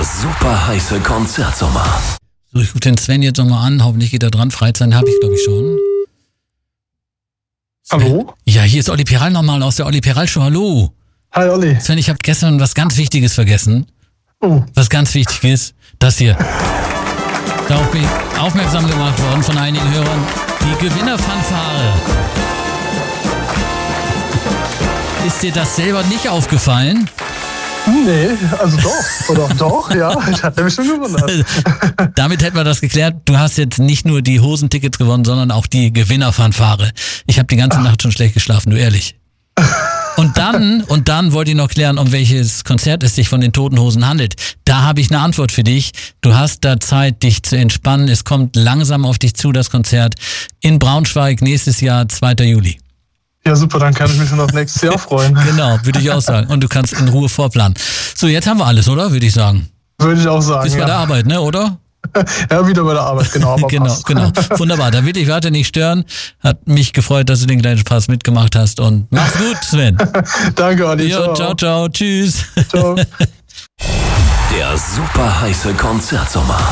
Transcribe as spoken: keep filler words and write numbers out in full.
Der super heiße Konzertsommer. So, ich rufe den Sven jetzt nochmal an. Hoffentlich geht er dran. Freizeit habe ich, glaube ich, schon. Sven. Hallo? Ja, hier ist Olli Peral nochmal aus der Olli Peral Show. Hallo. Hi Olli. Sven, ich habe gestern was ganz Wichtiges vergessen. Oh. Was ganz wichtig ist, das hier. Darauf bin ich aufmerksam gemacht worden von einigen Hörern. Die Gewinnerfanfare. Ist dir das selber nicht aufgefallen? Nee, also doch. Oder doch, ja. Ich hatte mich schon gewundert. Damit hätten wir das geklärt. Du hast jetzt nicht nur die Hosentickets gewonnen, sondern auch die Gewinnerfanfare. Ich habe die ganze Ach. Nacht schon schlecht geschlafen, du ehrlich. Und dann, und dann wollte ich noch klären, um welches Konzert es sich von den Toten Hosen handelt. Da habe ich eine Antwort für dich. Du hast da Zeit, dich zu entspannen. Es kommt langsam auf dich zu, das Konzert in Braunschweig nächstes Jahr, zweiter Juli. Ja, super, dann kann ich mich schon auf nächstes Jahr freuen. Genau, würde ich auch sagen. Und du kannst in Ruhe vorplanen. So, jetzt haben wir alles, oder? Würde ich sagen. Würde ich auch sagen, Bist ja. bei der Arbeit, ne, oder? Ja, wieder bei der Arbeit, genau. Aber genau, passt. genau. Wunderbar, da will ich weiter nicht stören. Hat mich gefreut, dass du den kleinen Spaß mitgemacht hast. Und mach's gut, Sven. Danke, Olli. Jo, ciao, ciao. Tschüss. Ciao. Der super heiße Konzertsommer.